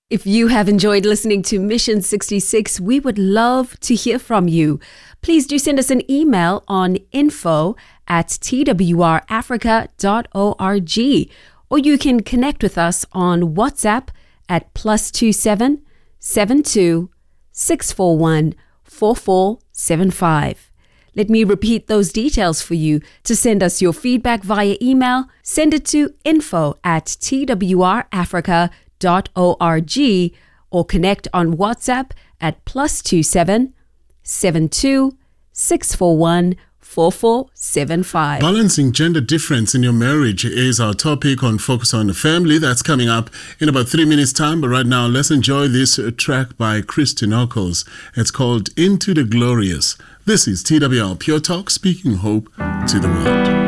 If you have enjoyed listening to Mission 66, we would love to hear from you. Please do send us an email on info@twrafrica.org, or you can connect with us on WhatsApp at +27 72 641 4475. Let me repeat those details for you. To send us your feedback via email, send it to info@twrafrica.org, or connect on WhatsApp at +27 72 641 4475. Balancing gender difference in your marriage is our topic on Focus on the Family. That's coming up in about 3 minutes' time. But right now, let's enjoy this track by Christy Nockels. It's called Into the Glorious. This is TWR Pure Talk, speaking hope to the world.